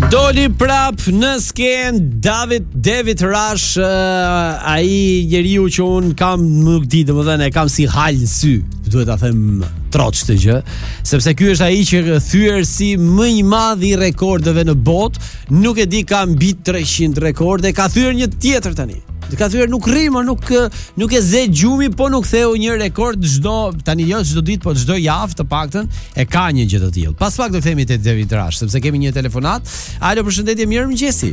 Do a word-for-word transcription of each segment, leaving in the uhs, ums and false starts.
Doli prap në sken David David Rush, uh, ai njeriu që un kam nuk di, domethënë e kam si hal në sy, duhet ta them troç këtë gjë, sepse ky është ai që thyer si më i madh i rekordeve në botë, nuk e di ka mbi treqind rekorde, ka thyer një tjetër tani. Ka thyer nuk rrimë, nuk nuk e ze gjumi, po nuk theu një rekord çdo tani jo çdo ditë, po çdo javë të paktën e ka një gjë të tillë. Pas pak do themi te David Rush, sepse kemi një telefonat. Alo, përshëndetje, mirëmëngjesi.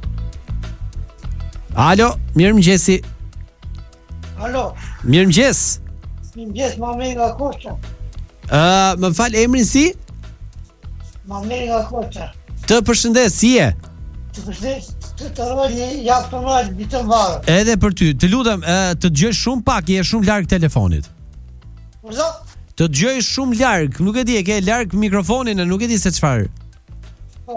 Alo, mirëmëngjesi. Alo. Mirëmëngjes. Mirëmëngjes, Mamer nga Koça. Ë, uh, më fal, emrin si? Mamer nga Koça. Të përshëndes, si je? Të përshëndes, të të roli javë të marrë ditë të varë. Edhe për ty, të lutem, uh, të dëgjoj shumë pak, je shumë larg telefonit. Përdo? Të dëgjoj shumë larg, nuk e di, e ke larg mikrofonin, e nuk e di se çfarë. Po.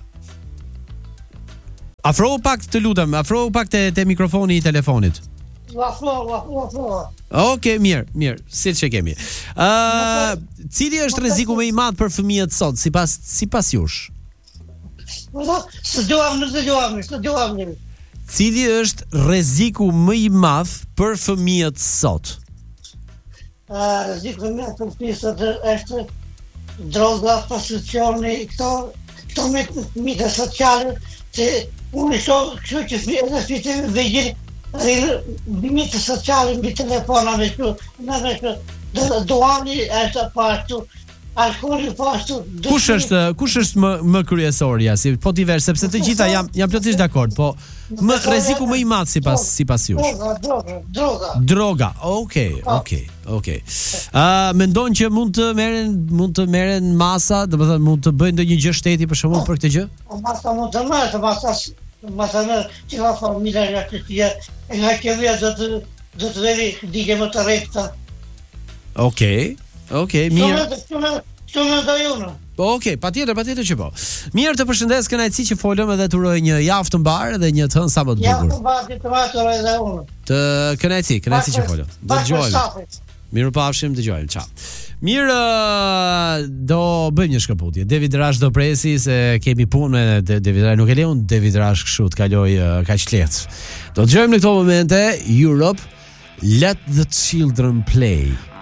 Afro pak, të lutem, afro pak te, te mikrofoni i telefonit. Afro, afro, afro. Okej, mirë, mirë, siç e kemi. Ë, uh, cili është rreziku më i madh për fëmijët sot, sipas sipas jush? Përdo? Së gjoham, së gjoham, së gjoham. Cili është rreziku më i madh për fëmijët sot? Ë, rreziku më i madh është droga, prostitucioni, këto këto me mite sociale, që unë shoh kështu që fëmijët e fitën vegjël bimit sociale mbi telefona me këtu, në me këtu, doani është pashtu, alkoholi pashtu. Kush është, kush është më, më kryesor, ja, si, po divers, sepse të gjitha jam, jam plotësisht dakord, po më, rreziku më i madh sipas sipas jush? Droga, droga, droga. Droga, okej, okej, okej. Uh, mendon që mund të merren mund të merren masa, domethënë mund të bëjnë ndonjë gjë shteti për shembull për këtë gjë? Masa mund të merret, masa masa në që ka familja nga të tjerë, e nga qeveria do të do të veri digje më të rrekta. Okej, okej, mirë. Ço më do unë. Po, okej, patjetër, patjetër që po. Mirë, të përshëndes, kënaqësi që folëm edhe të uroj një javë të mbarë dhe një të hënë sa më të bukur. Javë të mbarë të matur edhe unë. Të kënaqësi, kënaqësi që folëm. Do dëgjojmë. Mirupafshim, dëgjojmë. Ciao. Mirë, do bëjmë një shkëputje. David Rush do presi se kemi punë me David Rush, nuk e lejon David Rush kështu të kaloj kaq lehtë. Do dëgjojmë në këto momente Europe, Let the Children Play.